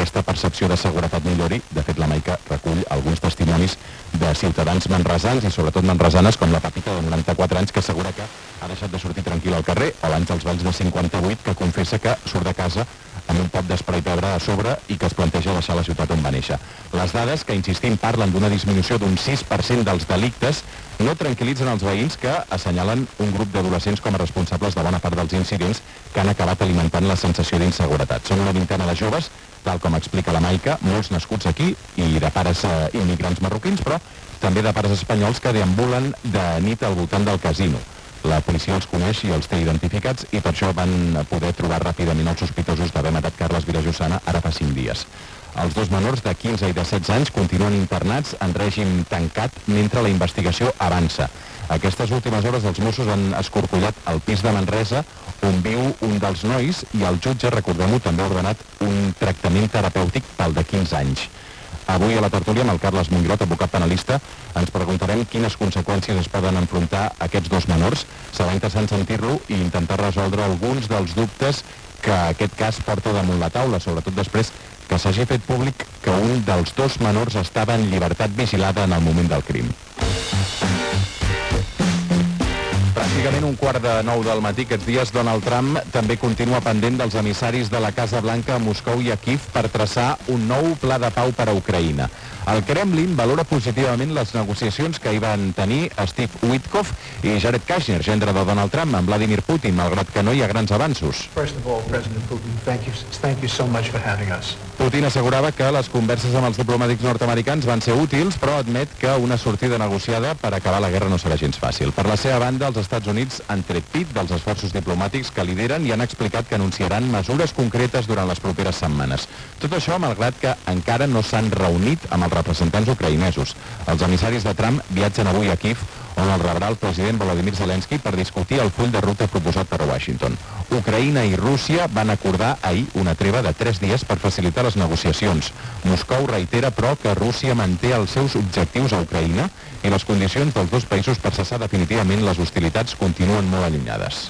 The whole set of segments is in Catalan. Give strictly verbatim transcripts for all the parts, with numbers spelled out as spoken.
aquesta percepció de seguretat millori. De fet, la Maica recull alguns testimonis de ciutadans manresans i sobretot manresanes com la Pepita, de noranta-quatre anys, que assegura que ha deixat de sortir tranquil al carrer, o l'Àngels Valls, de cinquanta-vuit, que confessa que surt de casa amb un pot d'esprai pebre a sobre i que es planteja deixar la ciutat on va néixer. Les dades, que insistim parlen d'una disminució d'un sis per cent dels delictes, no tranquil·litzen els veïns, que assenyalen un grup d'adolescents com a responsables de bona part dels incidents que han acabat alimentant la sensació d'inseguretat. Són una vintena de joves, tal com explica la Maica, molts nascuts aquí i de pares eh, immigrants marroquins, però també de pares espanyols que deambulen de nit al voltant del casino. La policia els coneix i els té identificats i per això van poder trobar ràpidament els sospitosos d'haver matat Carles Vilajossana ara fa cinc dies. Els dos menors de quinze i de setze anys continuen internats en règim tancat mentre la investigació avança. Aquestes últimes hores els Mossos han escorcollat el pis de Manresa on viu un dels nois i el jutge, recordem-ho, també ha ordenat un tractament terapèutic pel de quinze anys. Avui a la tertúlia amb el Carles Mongrot, advocat penalista, ens preguntarem quines conseqüències es poden enfrontar aquests dos menors. Serà interessant sentir-lo i intentar resoldre alguns dels dubtes que aquest cas porta damunt la taula, sobretot després que s'hagi fet públic que un dels dos menors estava en llibertat vigilada en el moment del crim. Pràcticament un quart de nou del matí aquests dies, Donald Trump també continua pendent dels emissaris de la Casa Blanca a Moscou i a Kíev per traçar un nou pla de pau per a Ucraïna. El Kremlin valora positivament les negociacions que hi van tenir Steve Witkoff i Jared Kushner, gendre de Donald Trump, amb Vladimir Putin, malgrat que no hi ha grans avanços. First of all, President Putin, thank you, thank you so much for having us. Putin assegurava que les converses amb els diplomàtics nord-americans van ser útils, però admet que una sortida negociada per acabar la guerra no serà gens fàcil. Per la seva banda, els Estats Units han tret pit dels esforços diplomàtics que lideren i han explicat que anunciaran mesures concretes durant les properes setmanes. Tot això, malgrat que encara no s'han reunit amb els representants ucraïnesos. Els emissaris de Trump viatgen avui a Kíev, on el rebrà el president Volodymyr Zelensky per discutir el full de ruta proposat per Washington. Ucraïna i Rússia van acordar ahir una treva de tres dies per facilitar les negociacions. Moscou reitera, però, que Rússia manté els seus objectius a Ucraïna i les condicions dels dos països per cessar definitivament les hostilitats continuen molt allunyades.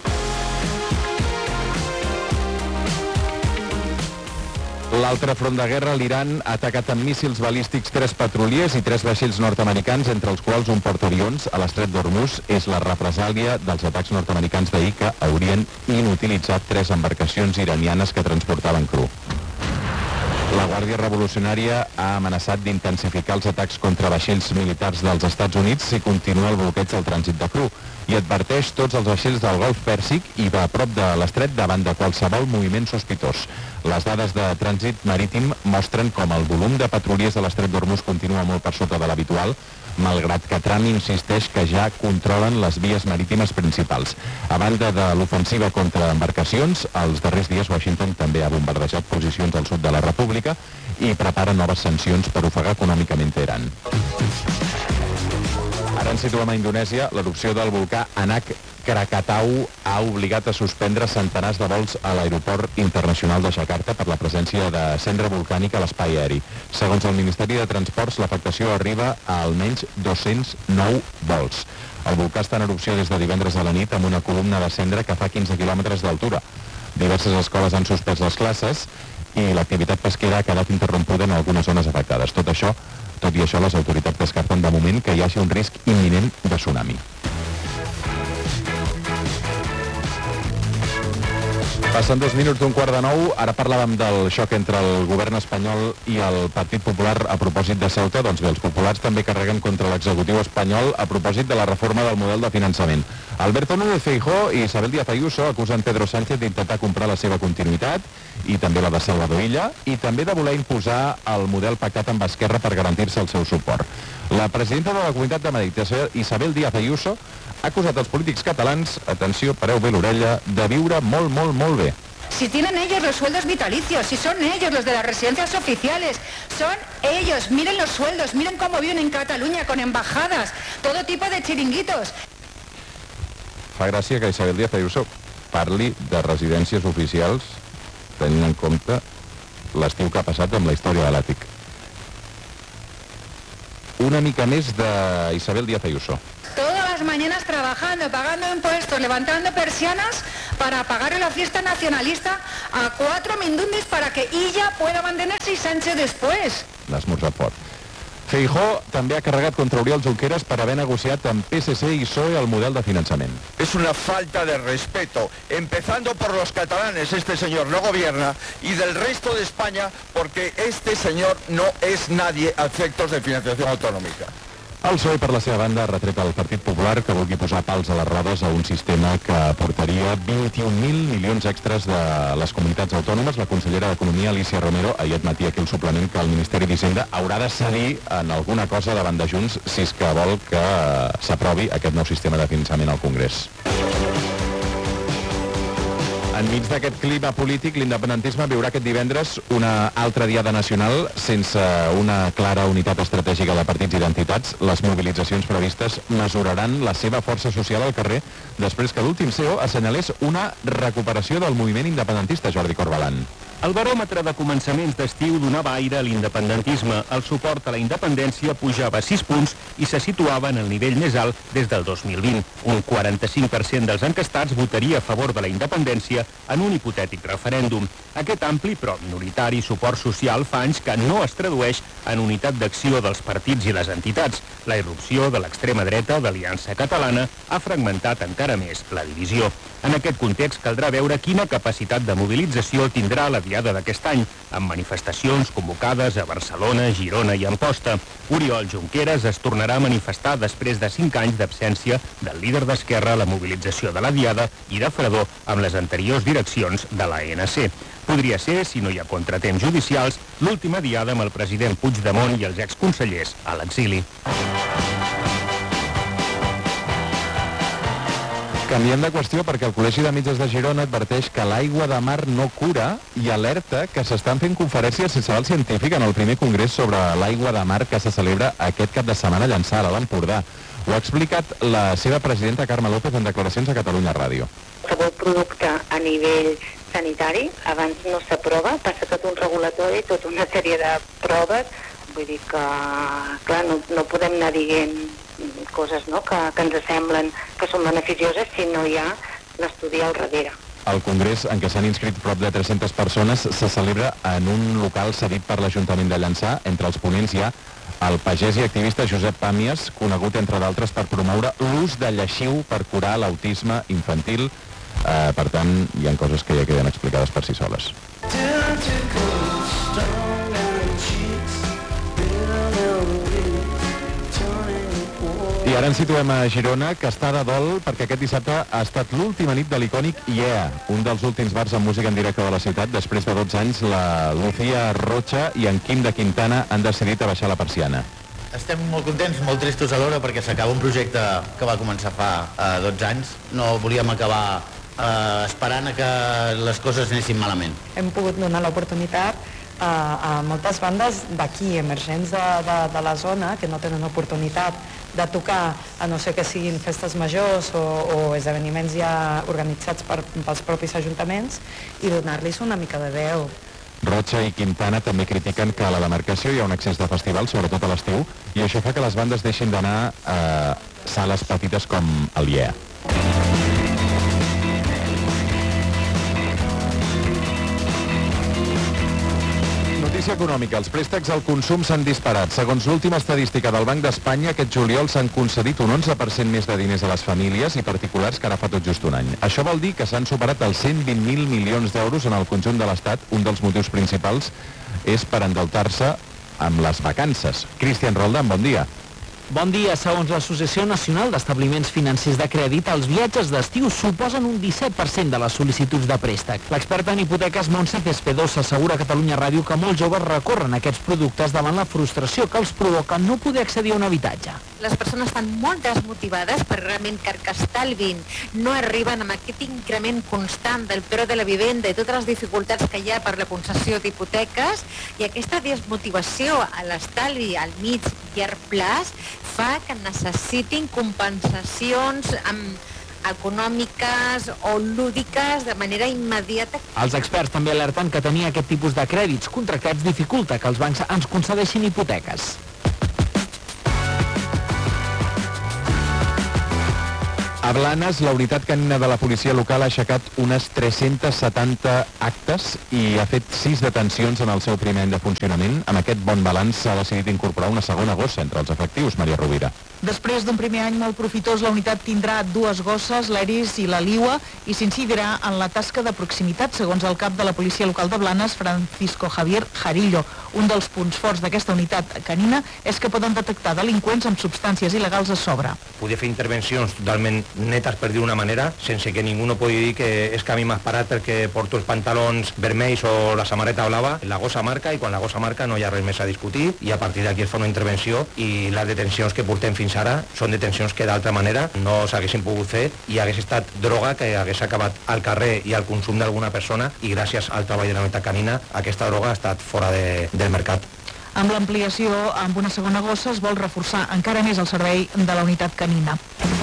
L'altre front de guerra, l'Iran ha atacat amb míssils balístics tres petroliers i tres vaixells nord-americans, entre els quals un portaavions a l'estret d'Hormuz. És la represàlia dels atacs nord-americans d'ahir que haurien inutilitzat tres embarcacions iranianes que transportaven cru. La Guàrdia Revolucionària ha amenaçat d'intensificar els atacs contra vaixells militars dels Estats Units si continua el bloqueig del trànsit de cru i adverteix tots els vaixells del Golf Pèrsic i de prop de l'estret davant de qualsevol moviment sospitós. Les dades de trànsit marítim mostren com el volum de petroliers a l'estret d'Hormuz continua molt per sota de l'habitual, malgrat que Trump insisteix que ja controlen les vies marítimes principals. A banda de l'ofensiva contra embarcacions, els darrers dies Washington també ha bombardejat posicions al sud de la República i prepara noves sancions per ofegar econòmicament Teheran. Ara ens situem a Indonèsia. L'erupció del volcà Anak Krakatau ha obligat a suspendre centenars de vols a l'aeroport internacional de Jakarta per la presència de cendra volcànica a l'espai aeri. Segons el Ministeri de Transports, l'afectació arriba a almenys dos-cents nou vols. El volcà està en erupció des de divendres a la nit amb una columna de cendra que fa quinze quilòmetres d'altura. Diverses escoles han suspès les classes i l'activitat pesquera ha quedat interrompuda en algunes zones afectades. Tot això, tot i això, les autoritats descarten de moment que hi hagi un risc imminent de tsunami. Passen dos minuts d'un quart de nou. Ara parlàvem del xoc entre el govern espanyol i el Partit Popular a propòsit de Ceuta. Doncs bé, els populars també carreguen contra l'executiu espanyol a propòsit de la reforma del model de finançament. Alberto Núñez Feijóo i Isabel Díaz Ayuso acusen Pedro Sánchez d'intentar comprar la seva continuïtat i també la de Salvador Illa i també de voler imposar el model pactat amb Esquerra per garantir-se el seu suport. La presidenta de la Comunitat de Madrid, Isabel Díaz Ayuso, ha acusat els polítics catalans, atenció, pareu bé l'orella, de viure molt, molt, molt bé. Si tienen ellos los sueldos vitalicios, si son ellos los de las residencias oficiales, son ellos, miren los sueldos, miren cómo viven en Cataluña con embajadas, todo tipo de chiringuitos. Fa gràcia que Isabel Díaz Ayuso parli de residències oficials tenint en compte l'estiu que ha passat amb la història de l'Àtic. Una mica més d'Isabel Díaz Ayuso. Toda la las mañanas trabajando, pagando impuestos, levantando persianas para pagar la fiesta nacionalista a cuatro mindundis para que ella pueda mantenerse y Sánchez después. L'esmorzat fort. Feijóo també ha carregat contra Oriol Junqueras per haver negociat amb P S C i P S O E el model de finançament. Es una falta de respeto, empezando por los catalanes, este señor no gobierna, y del resto de España, porque este señor no es nadie a efectos de financiación autonómica. El P S O E, per la seva banda, ha retret al Partit Popular que vulgui posar pals a les rodes a un sistema que aportaria vint-i-un mil milions extras de les comunitats autònomes. La consellera d'Economia, Alicia Romero, ahir admetia aquí el suplement que el Ministeri d'Hisenda haurà de cedir en alguna cosa davant de Junts si és que vol que s'aprovi aquest nou sistema de finançament al Congrés. Enmig d'aquest clima polític, l'independentisme viurà aquest divendres una altra diada nacional sense una clara unitat estratègica de partits i d'entitats. Les mobilitzacions previstes mesuraran la seva força social al carrer després que l'últim C E O assenyalés una recuperació del moviment independentista, Jordi Corbalan. El baròmetre de començaments d'estiu donava aire a l'independentisme. El suport a la independència pujava sis punts i se situava en el nivell més alt des del dos mil vint. Un quaranta-cinc per cent dels encastats votaria a favor de la independència en un hipotètic referèndum. Aquest ampli però minoritari suport social fa anys que no es tradueix en unitat d'acció dels partits i les entitats. La irrupció de l'extrema dreta d'Aliança Catalana ha fragmentat encara més la divisió. En aquest context caldrà veure quina capacitat de mobilització tindrà la diada d'aquest any, amb manifestacions convocades a Barcelona, Girona i Amposta. Oriol Junqueras es tornarà a manifestar després de cinc anys d'absència del líder d'Esquerra a la mobilització de la diada i de fredor amb les anteriors direccions de l'A N C. Podria ser, si no hi ha contratemps judicials, l'última diada amb el president Puigdemont i els exconsellers a l'exili. Canviem de qüestió perquè el Col·legi de Metges de Girona adverteix que l'aigua de mar no cura i alerta que s'estan fent conferències sense aval científic en el primer congrés sobre l'aigua de mar que se celebra aquest cap de setmana a Llançà, a l'Empordà. Ho ha explicat la seva presidenta Carme López en declaracions a Catalunya Ràdio. Qualsevol producte a nivell sanitari abans no s'aprova, passa tot un regulatori, tota una sèrie de proves, vull dir que, clar, no, no podem anar dient coses no, que, que ens semblen que són beneficioses si no hi ha l'estudi al darrere. El congrés, en què s'han inscrit prop de tres-centes persones, se celebra en un local cedit per l'Ajuntament de Llançà. Entre els ponents hi ha el pagès i activista Josep Pàmies, conegut entre d'altres per promoure l'ús de lleixiu per curar l'autisme infantil. Eh, per tant, hi ha coses que ja queden explicades per si soles. I ara ens situem a Girona, que està de dol perquè aquest dissabte ha estat l'última nit de l'icònic Yeah, un dels últims bars amb música en directe de la ciutat. Després de dotze anys, la Lucía Rocha i en Quim de Quintana han decidit abaixar la persiana. Estem molt contents, molt tristos alhora, perquè s'acaba un projecte que va començar fa eh, dotze anys. No volíem acabar eh, esperant a que les coses anessin malament. Hem pogut donar l'oportunitat a, a moltes bandes d'aquí, emergents de, de, de la zona, que no tenen oportunitat de tocar, a no ser que siguin festes majors o, o esdeveniments ja organitzats per, pels propis ajuntaments, i donar-los una mica de veu. Rocha i Quintana també critiquen que a la demarcació hi ha un excés de festivals, sobretot a l'estiu, i això fa que les bandes deixin d'anar a sales petites com el Yeah. Notícia econòmica. Els préstecs al consum s'han disparat. Segons l'última estadística del Banc d'Espanya, aquest juliol s'han concedit un onze per cent més de diners a les famílies i particulars que ara fa tot just un any. Això vol dir que s'han superat els cent vint mil milions d'euros en el conjunt de l'Estat. Un dels motius principals és per endeutar-se amb les vacances. Cristian Roldán, bon dia. Bon dia. Segons l'Associació Nacional d'Establiments Financers de Crèdit, els viatges d'estiu suposen un disset per cent de les sol·licituds de préstec. L'experta en hipoteques Montse Cespedos assegura a Catalunya Ràdio que molts joves recorren a aquests productes davant la frustració que els provoca no poder accedir a un habitatge. Les persones estan molt desmotivades per realment que estalvin, no arriben amb aquest increment constant del preu de la vivenda i totes les dificultats que hi ha per la concessió d'hipoteques, i aquesta desmotivació a l'estalvi al mig i llarg plaç fa que necessitin compensacions amb econòmiques o lúdiques de manera immediata. Els experts també alerten que tenir aquest tipus de crèdits contractats dificulta que els bancs ens concedeixin hipoteques. A Blanes, la unitat canina de la policia local ha aixecat unes tres-centes setanta actes i ha fet sis detencions en el seu primer any de funcionament. Amb aquest bon balanç s'ha decidit incorporar una segona gossa entre els efectius, Maria Rovira. Després d'un primer any molt profitós, la unitat tindrà dues gosses, l'Eris i la Liua, i s'incidirà en la tasca de proximitat, segons el cap de la policia local de Blanes, Francisco Javier Jarillo. Un dels punts forts d'aquesta unitat canina és que poden detectar delinqüents amb substàncies il·legals a sobre. Poder fer intervencions totalment netes, per dir-ho d'una manera, sense que ningú no pugui dir que és que a mi m'has parat perquè porto els pantalons vermells o la samarreta blava. La gossa marca i quan la gossa marca no hi ha res més a discutir i a partir d'aquí es fa una intervenció i les detencions que portem fins ara són detencions que d'altra manera no s'haguessin pogut fer i hagués estat droga que hagués acabat al carrer i al consum d'alguna persona i gràcies al treball de la unitat canina aquesta droga ha estat fora de, del mercat. Amb l'ampliació amb una segona gossa es vol reforçar encara més el servei de la unitat canina.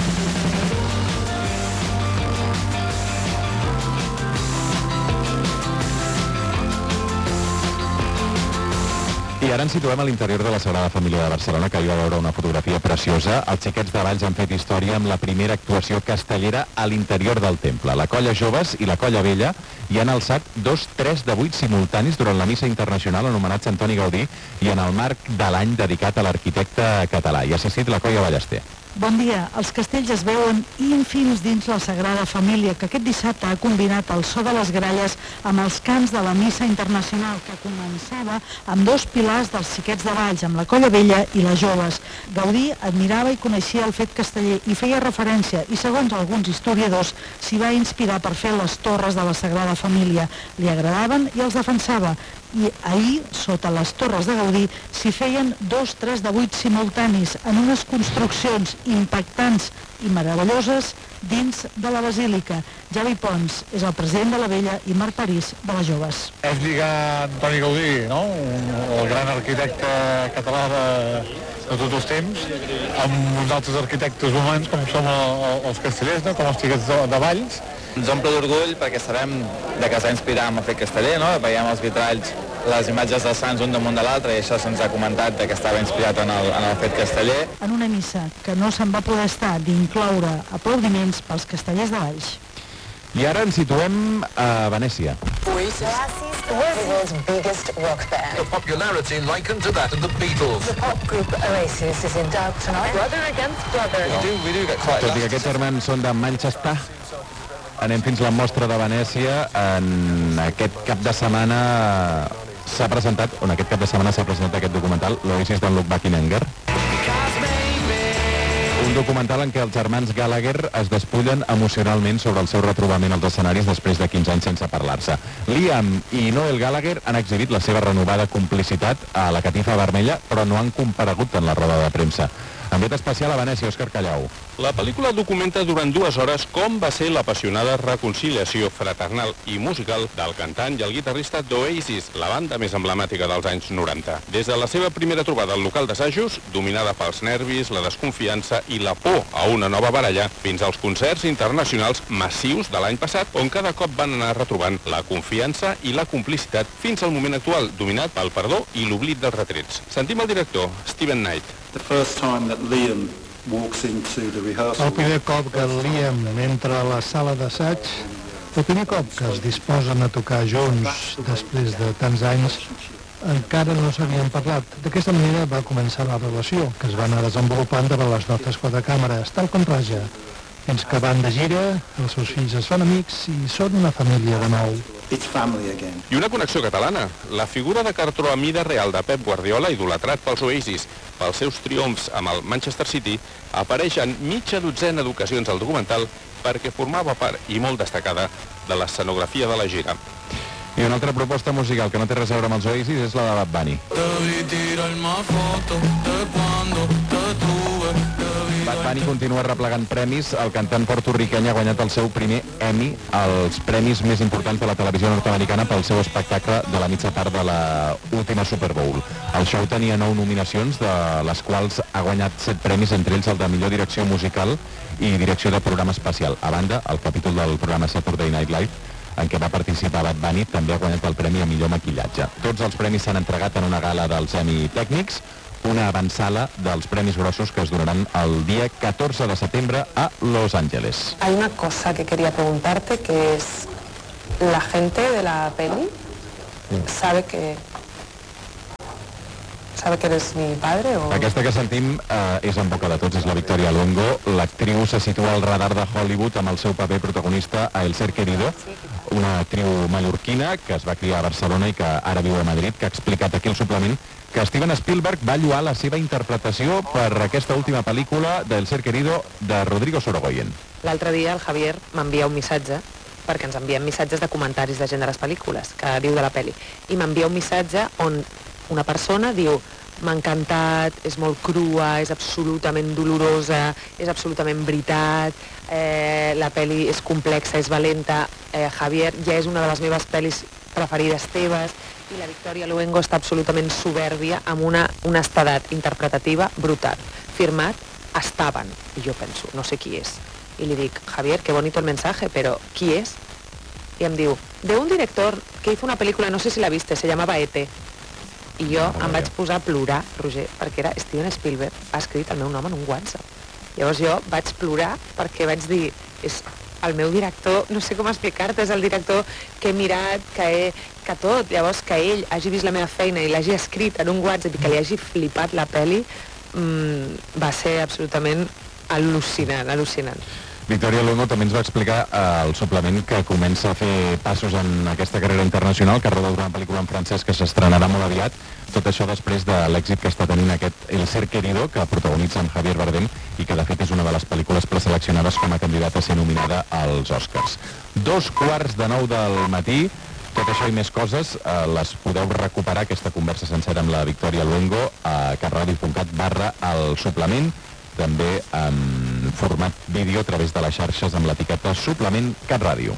I ara ens situem a l'interior de la Sagrada Família de Barcelona, que hi va veure una fotografia preciosa. Els xiquets de Valls han fet història amb la primera actuació castellera a l'interior del temple. La Colla Joves i la Colla Vella hi han alçat dos tres de vuit simultanis durant la missa internacional en homenatge a Antoni Gaudí i en el marc de l'any dedicat a l'arquitecte català. I ha assistit la Colla Ballester. Bon dia. Els castells es veuen ínfims dins la Sagrada Família, que aquest dissabte ha combinat el so de les gralles amb els cants de la missa internacional, que començava amb dos pilars dels xiquets de Valls, amb la Colla Vella i les Joves. Gaudí admirava i coneixia el fet casteller i feia referència, i segons alguns historiadors, s'hi va inspirar per fer les torres de la Sagrada Família. Li agradaven i els defensava. I ahir, sota les torres de Gaudí, s'hi feien dos tres de vuit simultanis en unes construccions impactants i meravelloses dins de la Basílica. Javi Pons és el president de la Vella i Marc París de les Joves. Hem lligat Antoni Gaudí, no? El gran arquitecte català de, de tots els temps, amb uns altres arquitectes humans com som els castellers, no? Com els xiquets de, de Valls. Ens omple d'orgull perquè sabem de que s'ha inspirat en el fet casteller, no? Veiem els vitralls, les imatges dels sants un damunt de l'altre i això se'ns ha comentat de que estava inspirat en el, en el fet casteller. En una missa que no se'n va poder estar d'incloure aplaudiments pels castellers de Valls. I ara ens situem a Venècia. Oasis, the world's biggest rock band. A popularity likened to that of the Beatles. The pop group Oasis is in doubt tonight. Brother against brother. We do, we do get quite Tot i que aquests germans són de Manchester, anem fins a la mostra de Venècia. En aquest cap de setmana s'ha presentat, on aquest cap de setmana s'ha presentat aquest documental, l'Oasis d'en Luke Buckingham. Un documental en què els germans Gallagher es despullen emocionalment sobre el seu retrobament als escenaris després de quinze anys sense parlar-se. Liam i Noel Gallagher han exhibit la seva renovada complicitat a la Catifa Vermella, però no han comparegut en la roda de premsa. Enviat especial a Venècia, Òscar Callau. La pel·lícula documenta durant dues hores com va ser l'apassionada reconciliació fraternal i musical del cantant i el guitarrista d'Oasis, la banda més emblemàtica dels anys noranta. Des de la seva primera trobada al local d'assajos, dominada pels nervis, la desconfiança i la por a una nova baralla, fins als concerts internacionals massius de l'any passat, on cada cop van anar retrobant la confiança i la complicitat, fins al moment actual, dominat pel perdó i l'oblit dels retrets. Sentim el director, Steven Knight. The first time that Liam walks into the rehearsal. El primer cop que el Liam entra a la sala d'assaig, el primer cop que es disposen a tocar junts després de tants anys, encara no s'havien parlat. D'aquesta manera va començar la relació, que es va anar desenvolupant davant les notes quatre càmeres, tal com raja. Fins que van de gira, els seus fills es fan amics i són una família de nou. It's family again. I una connexió catalana. La figura de cartró a mida real de Pep Guardiola, idolatrat pels Oasis, pels seus triomfs amb el Manchester City, apareix en mitja dotzena d'ocasions al documental perquè formava part, i molt destacada, de l'escenografia de la gira. I una altra proposta musical que no té res a veure amb els Oasis és la de Bad Bunny. Bad Bunny continua replegant premis. El cantant porto-riqueny ha guanyat el seu primer Emmy, els premis més importants de la televisió nord-americana, pel seu espectacle de la mitja part de la última Super Bowl. El show tenia nou nominacions, de les quals ha guanyat set premis, entre ells el de millor direcció musical i direcció de programa especial. A banda, el capítol del programa Saturday Night Live, en què va participar Bad Bunny, també ha guanyat el premi a millor maquillatge. Tots els premis s'han entregat en una gala dels Emmy tècnics, una avançala dels premis grossos que es donaran el dia catorze de setembre a Los Ángeles. Hay una cosa que quería preguntarte, que es, la gente de la peli sabe que sabe que eres mi padre o... Aquesta que sentim eh, és en boca de tots, és la Victoria Luengo. L'actriu se situa al radar de Hollywood amb el seu paper protagonista a El ser querido, una actriu mallorquina que es va criar a Barcelona i que ara viu a Madrid, que ha explicat aquí el suplement que Steven Spielberg va lloar la seva interpretació per aquesta última pel·lícula de El ser querido de Rodrigo Sorogoyen. L'altre dia el Javier m'envia un missatge, perquè ens envien missatges de comentaris de gent de les pel·lícules, que diu de la pel·li, i m'envia un missatge on una persona diu: m'ha encantat, és molt crua, és absolutament dolorosa, és absolutament veritat, eh, la pel·li és complexa, és valenta, eh, Javier, ja és una de les meves pel·lis preferides teves, i la Victoria Luengo està absolutament soberbia amb una honestedat interpretativa brutal. Firmat, estaven. I jo penso, no sé qui és. I li dic: Javier, qué bonito el mensaje, pero ¿qui es? I em diu: de un director que hizo una película, no sé si la viste, se llamaba E T I jo em vaig posar a plorar, Roger, perquè era Steven Spielberg, ha escrit el meu nom en un WhatsApp. Llavors jo vaig plorar perquè vaig dir: és el meu director, no sé com explicar-te, és el director que he mirat, que he... que tot, llavors que ell hagi vist la meva feina i l'hagi escrit en un WhatsApp i que li hagi flipat la peli, mmm, va ser absolutament al·lucinant, al·lucinant. Victoria Luengo també ens va explicar eh, el suplement que comença a fer passos en aquesta carrera internacional, que roda una pel·lícula en francès que s'estrenarà molt aviat. Tot això després de l'èxit que està tenint aquest El ser querido, que protagonitza amb Javier Bardem i que de fet és una de les pel·lícules preseleccionades com a candidata a ser nominada als Oscars. Dos quarts de nou del matí, tot això i més coses eh, les podeu recuperar, aquesta conversa sencera amb la Victoria Luengo, a catradio punt cat barra el suplement, també en format vídeo a través de les xarxes amb l'etiqueta Suplement CatRàdio.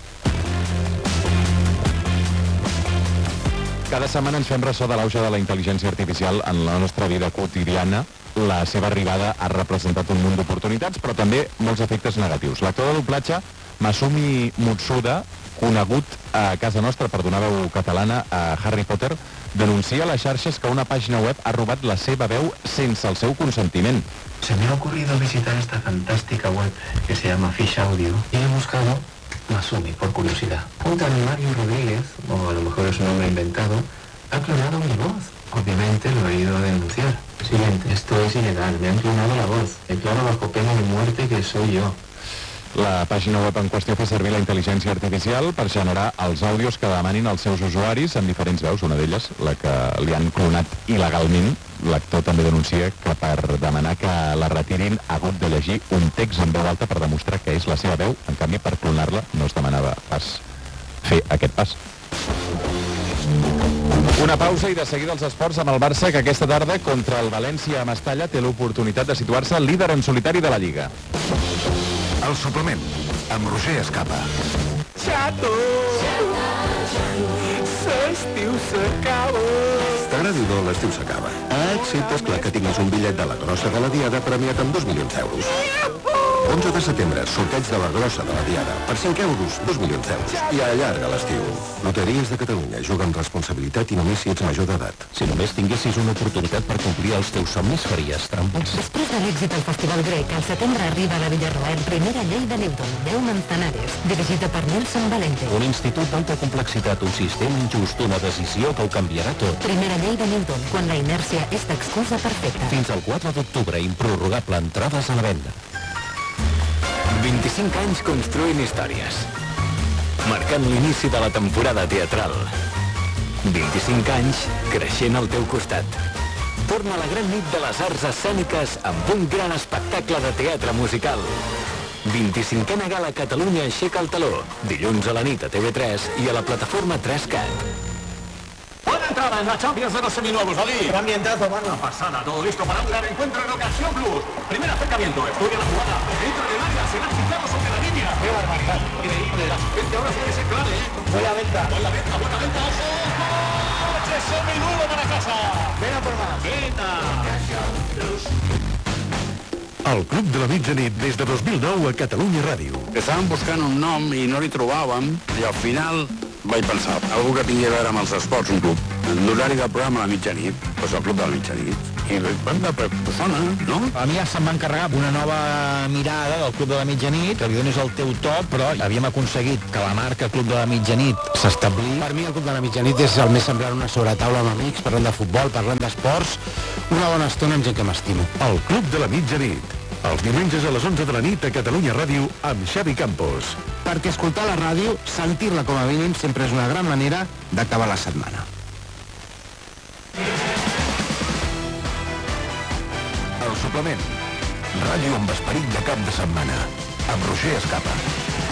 Cada setmana ens fem ressò de l'auge de la intel·ligència artificial en la nostra vida quotidiana. La seva arribada ha representat un munt d'oportunitats, però també molts efectes negatius. L'actor de doblatge Masumi Mutsuda, conegut a casa nostra per donar veu catalana a Harry Potter, denuncia a les xarxes que una pàgina web ha robat la seva veu sense el seu consentiment. Se me ha ocurrido visitar esta fantástica web que se llama Fish Audio y he buscado Masumi por curiosidad. Un tal Mario Rodríguez, o a lo mejor es un nombre inventado, ha clonado mi voz. Obviamente lo he ido a denunciar. Siguiente, esto es ilegal, me han clonado la voz. Declaro bajo pena de muerte que soy yo. La pàgina web en qüestió fa servir la intel·ligència artificial per generar els àudios que demanin els seus usuaris en diferents veus, una d'elles, la que li han clonat il·legalment. L'actor també denuncia que per demanar que la retirin ha hagut de llegir un text en veu alta per demostrar que és la seva veu. En canvi, per clonar-la no es demanava pas fer aquest pas. Una pausa i de seguida els esports amb el Barça, que aquesta tarda contra el València a Mestalla té l'oportunitat de situar-se líder en solitari de la Lliga. El suplement, amb Roger Escapa. Xato! L'estiu s'acaba! T'agradi o no, l'estiu s'acaba. Excepte, esclar, que tinguis un bitllet de la grossa de la Diada premiat amb dos milions d'euros. onze de setembre, sorteig de la grossa de la Diada. Per cinc euros, dos milions d'euros. I allarga l'estiu. Loteries de Catalunya. Juga amb responsabilitat i només si ets major d'edat. Si només tinguessis una oportunitat per complir els teus somnis, faries trampes. Després de l'èxit al Festival Grec, al setembre arriba a la Villarroel Primera Llei de Newton, deu Manzanares, dirigida per Nelson Valente. Un institut d'alta complexitat, un sistema injust, una decisió que ho canviarà tot. Primera Llei de Newton, quan la inèrcia és d'excusa perfecta. Fins al quatre d'octubre, improrrogable, entrades a la venda. vint-i-cinc anys construint històries, marcant l'inici de la temporada teatral. vint-i-cinc anys creixent al teu costat. Torna la gran nit de les arts escèniques amb un gran espectacle de teatre musical. vint-i-cinquena gala Catalunya aixeca el taló, dilluns a la nit a T V tres i a la plataforma tres cat. Buena entrada en la Champions de los seminuevos, Ali. Gran ambientazo, mano. Una pasada, todo listo para un gran encuentro en Ocasión Plus. Primer acercamiento, estudia la jugada. Dentro del área, será citado sobre la línea. Qué barbaridad. Increíble, la asistencia ahora tiene que ser clave, ¿eh? Buena venta. Buena venta, buena venta, ojo. ¡Coche seminuevo para casa! Ven a por más. Venta. El Club de la Mitjanit des de dos mil nou a Catalunya Ràdio. Estàvem buscant un nom i no li trobàvem i al final vaig pensar, algú que tingui a veure amb els esports, un club, l'horari del programa a la mitjanit, doncs el club de la mitjanit, i vam de persona, no? A mi ja se'm va encarregar una nova mirada del Club de la Mitjanit, que li donis el teu to, però havíem aconseguit que la marca Club de la Mitjanit s'establir. Per mi el Club de la Mitjanit és el més semblant a una sobretaula amb amics, parlant de futbol, parlant d'esports, una bona estona amb gent que m'estimo. El Club de la Mitjanit, els diumenges a les onze de la nit a Catalunya Ràdio amb Xavi Campos. Perquè escoltar la ràdio, sentir-la com a mínim, sempre és una gran manera d'acabar la setmana. El suplement. Ràdio amb esperit de cap de setmana. Amb Roger Escapa.